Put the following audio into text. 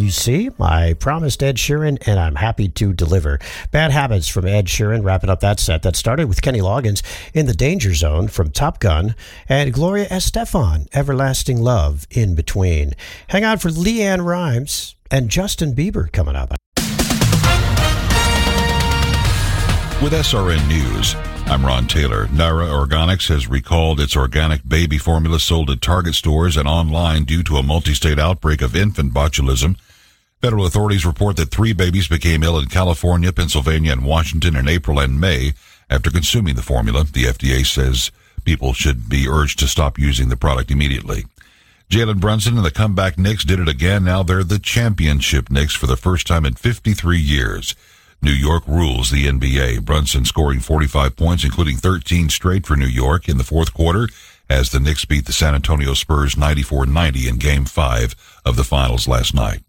You see, I promised Ed Sheeran, and I'm happy to deliver. Bad Habits from Ed Sheeran, wrapping up that set. That started with Kenny Loggins in the Danger Zone from Top Gun, and Gloria Estefan, Everlasting Love, in between. Hang on for Leanne Rimes and Justin Bieber coming up. With SRN News, I'm Ron Taylor. Nara Organics has recalled its organic baby formula sold at Target stores and online due to a multi-state outbreak of infant botulism. Federal authorities report that 3 babies became ill in California, Pennsylvania, and Washington in April and May after consuming the formula. The FDA says people should be urged to stop using the product immediately. Jalen Brunson and the comeback Knicks did it again. Now they're the championship Knicks for the first time in 53 years. New York rules the NBA. Brunson scoring 45 points, including 13 straight for New York in the fourth quarter as the Knicks beat the San Antonio Spurs 94-90 in Game 5 of the finals last night.